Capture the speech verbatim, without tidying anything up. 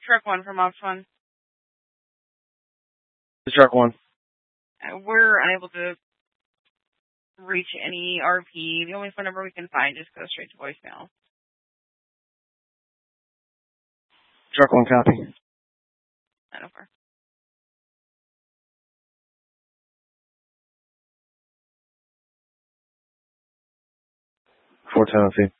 truck one from Ops one. The truck one. Uh, we're unable to reach any R P. The only phone number we can find just goes straight to voicemail. Truck one copy. Not over. Fort Tennessee.